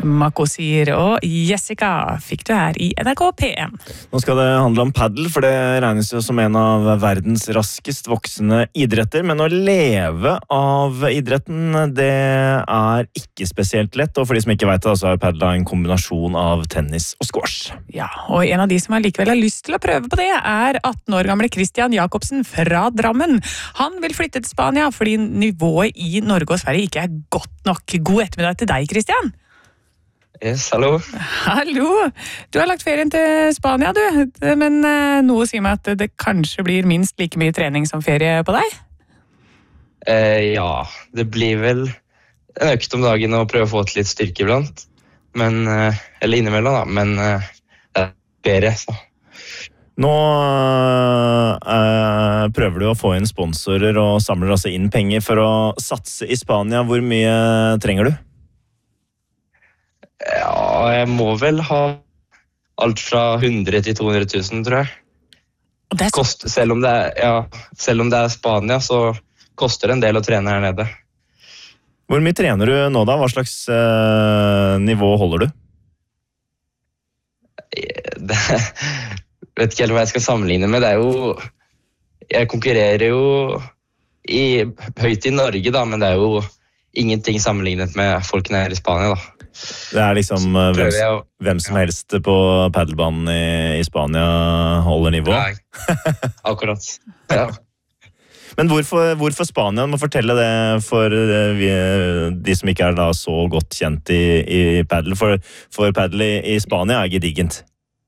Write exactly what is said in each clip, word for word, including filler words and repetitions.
Makosir og Jessica fikk du her i N R K P en. Nå skal det handle om paddle, for det regnes jo som en av verdens raskest voksende idretter, men å leve av idretten, det er ikke spesielt lett, og for de som ikke vet det, så er paddle en kombinasjon av tennis og squash. Ja, og en av de som allikevel har lyst til å prøve på det, er atten år gamle Christian Jakobsen fra Drammen. Han vil flytte til Spania fordi nivået i Norge og Sverige ikke er godt nok. God ettermiddag til deg, Christian. Yes, hallo. Hallo! Du har lagt ferien til Spania, du. Men eh, noe sier meg at det kanskje blir minst like mye trening som ferie på deg? Eh, ja, det blir vel en økt om dagen å prøve å få til litt styrke iblant. Men, eh, eller innimellom da, men eh, det er ferie, så. Nå øh, prøver du å få inn sponsorer og samler altså inn penger for å satse i Spania. Hvor mye trenger du? Ja, jeg må vel ha alt fra hundre til to hundre tusen, tror jeg. Og det er så... Kost, selv, om det er, ja, selv om det er Spania, så koster det en del å trene her nede. Hvor mye trener du nå da? Hva slags øh, nivå holder du? Det, vet ikke helt hva jeg skal sammenligne med. Det er jo, jeg konkurrerer jo i, høyt i Norge, da, men det er jo ingenting sammenlignet med folkene her i Spania, da. Det er liksom uh, hvem, å, hvem som ja. helst på paddelbanen i, i Spania holder nivå. Nei, akkurat. Ja. Men hvorfor, hvorfor Spania? Må fortelle det for uh, vi, de som ikke er da så godt kjent i, i paddle. For, for paddle i, i Spania er gedigent.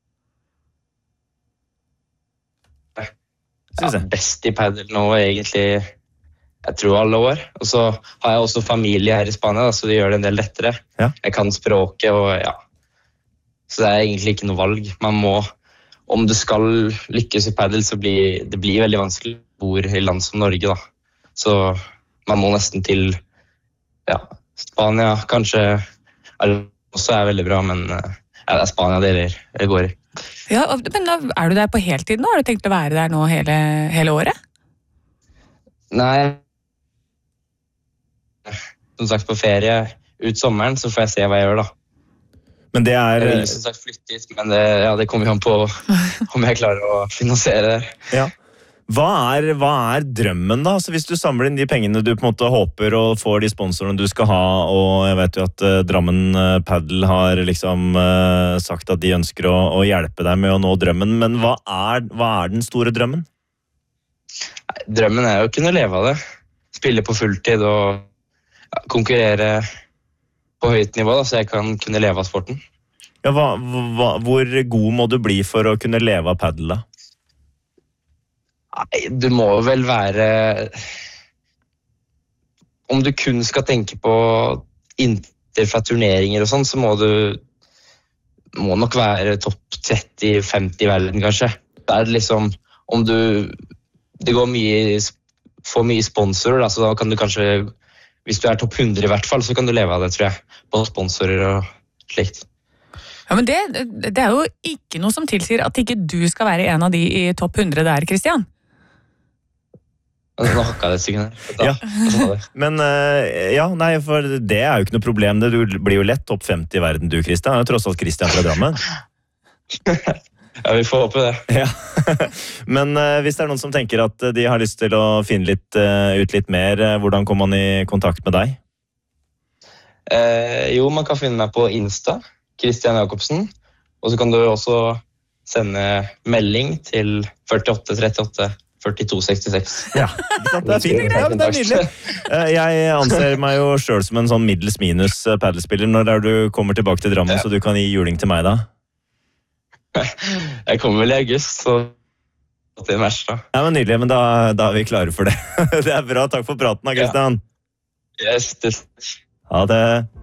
Ja, best i paddle nå egentlig, jeg tror alle år. Og så har jeg også familie her i Spania, da, så det gjør det en del lettere. Ja. Jeg kan språket, og ja. Så det er egentlig ikke noe valg. Man må, om du skal lykkes i paddle, så blir det blir veldig vanskelig å bo i land som Norge, da. Så man må nesten til, ja, Spania, kanskje, også er veldig bra, men ja, det er Spania det, det går i. Ja, men er du der på heltid nå? Har du tenkt å være der nå hele, hele året? Nei, som sagt på ferie ut sommeren, så får jeg se hva jeg gjør da. Men det er... Jeg vil som sagt flytte hit, men det, ja, det kommer jo an på om jeg klarer å finansiere det. Ja. Hva er, hva er drømmen da? Så hvis du samler inn de pengene du på en måte håper og får de sponsorene du skal ha, og jeg vet jo at uh, Drammen uh, Paddle har liksom uh, sagt at de ønsker å, å hjelpe deg med å nå drømmen, men hva er, hva er den store drømmen? Drømmen er jo å kunne leve av det. Spille på fulltid og ja, konkurrere på høyt nivå, da, så jeg kan kunne leve av sporten. Ja, hva, hva, hvor god må du bli for å kunne leve av paddle da? Nei, du må vel være... Om du kun skal tenke på inntil fra turneringer og sånn, så må du må nok være topp tretti femti i verden, kanskje. Det er liksom, om du... Det går mye, får mye sponsorer, da, så da kan du kanskje, hvis du er topp hundre i hvert fall, så kan du leve av det, tror jeg, på sponsorer og slikt. Ja, men det, det er jo ikke noe som tilsier at ikke du skal være en av de i topp hundre der, Christian. Nå hakka det sikkert. Da, ja. Men ja, nei, for det er jo ikke noe problem. Du blir jo lett topp femti i verden, du, Christian. Det er jo tross alt Christian fra Drammen. Ja, vi får håpe det. Ja. Men uh, hvis det er noen som tenker at de har lyst til å finne litt, uh, ut litt mer, uh, hvordan kommer man i kontakt med deg? Eh, jo, man kan finne meg på Insta, Christian Jakobsen, og så kan du også sende melding til førtiåtte trettiåtte førtito sekstiseks. Ja, det er fint. Ja, men det er nydelig. Uh, jeg anser meg jo selv som en sånn middels minus paddelspiller når du kommer tilbake til Drammen, ja. Så du kan gi juling til meg da. Jeg kommer vel i august, så til mers da. Ja, men nydelig, men da, da er vi klare for det. Det er bra, takk for praten da, Christian. Ja. Yes, det... Ha det.